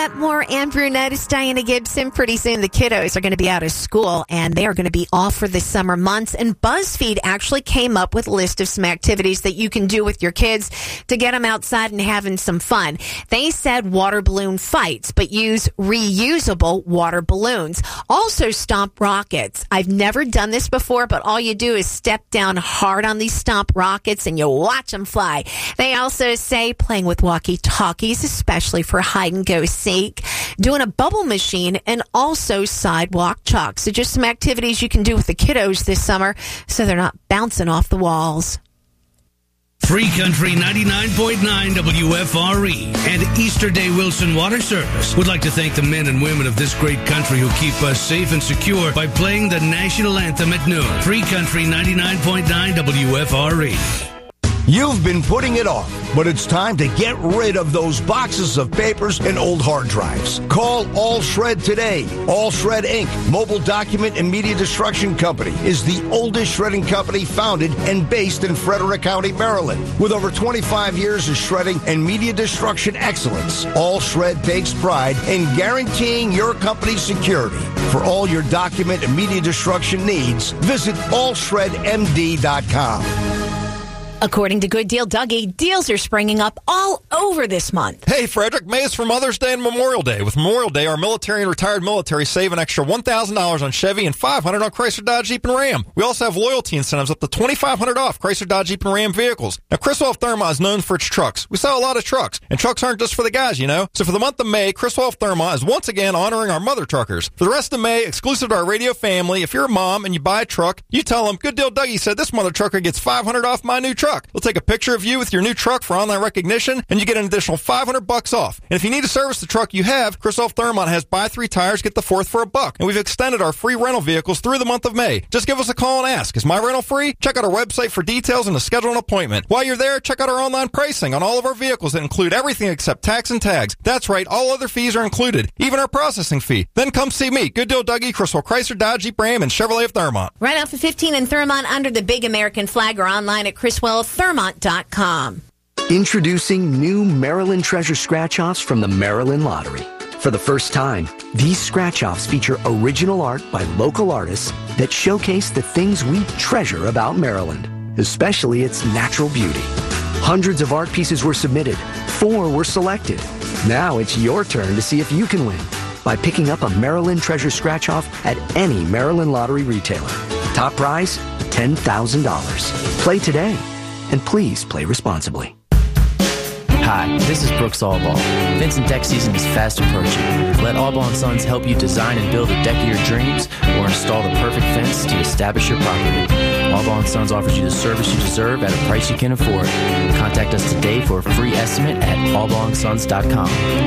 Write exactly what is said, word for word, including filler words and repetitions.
that, more and Brunetta's Diana Gibson. Pretty soon the kiddos are going to be out of school and they are going to be off for the summer months. And BuzzFeed actually came up with a list of some activities that you can do with your kids to get them outside and having some fun. They said water balloon fights, but use reusable water balloons. Also stomp rockets. I've never done this before, but all you do is step down hard on these stomp rockets and you watch them fly. They also say playing with walkie-talkies, especially for hide-and-go seek, doing a bubble machine, and also sidewalk chalk. So just some activities you can do with the kiddos this summer so they're not bouncing off the walls. Free Country ninety-nine point nine W F R E and Easter Day Wilson Water Service would like to thank the men and women of this great country who keep us safe and secure by playing the national anthem at noon. Free Country ninety-nine point nine W F R E. You've been putting it off, but it's time to get rid of those boxes of papers and old hard drives. Call All Shred today. All Shred Incorporated, mobile document and media destruction company, is the oldest shredding company founded and based in Frederick County, Maryland. With over twenty-five years of shredding and media destruction excellence, All Shred takes pride in guaranteeing your company's security. For all your document and media destruction needs, visit all shred m d dot com. According to Good Deal Dougie, deals are springing up all over this month. Hey, Frederick, May is for Mother's Day and Memorial Day. With Memorial Day, our military and retired military save an extra one thousand dollars on Chevy and five hundred dollars on Chrysler, Dodge, Jeep, and Ram. We also have loyalty incentives up to twenty-five hundred dollars off Chrysler, Dodge, Jeep, and Ram vehicles. Now, Criswell Thermont is known for its trucks. We sell a lot of trucks, and trucks aren't just for the guys, you know. So for the month of May, Criswell Thermont is once again honoring our mother truckers. For the rest of May, exclusive to our radio family, if you're a mom and you buy a truck, you tell them, Good Deal Dougie said this mother trucker gets five hundred dollars off my new truck. We'll take a picture of you with your new truck for online recognition, and you get an additional five hundred bucks off. And if you need to service the truck you have, Criswell Thermont has buy three tires, get the fourth for a buck. And we've extended our free rental vehicles through the month of May. Just give us a call and ask, is my rental free? Check out our website for details and to schedule an appointment. While you're there, check out our online pricing on all of our vehicles that include everything except tax and tags. That's right, all other fees are included, even our processing fee. Then come see me, Good Deal Dougie, Criswell Chrysler, Dodge, Jeep, Ram, and Chevrolet of Thermont. Right off of fifteen in Thermont under the big American flag or online at criswell thermont dot com. Introducing new Maryland Treasure Scratch-Offs from the Maryland Lottery. For the first time, these scratch-offs feature original art by local artists that showcase the things we treasure about Maryland, especially its natural beauty. Hundreds of art pieces were submitted. Four were selected. Now it's your turn to see if you can win by picking up a Maryland Treasure Scratch-Off at any Maryland Lottery retailer. Top prize, ten thousand dollars. Play today, and please play responsibly. Hi, this is Brooks Allball. Vincent deck season is fast approaching. Let Allball and Sons help you design and build a deck of your dreams or install the perfect fence to establish your property. Allball and Sons offers you the service you deserve at a price you can afford. Contact us today for a free estimate at all ball and sons dot com.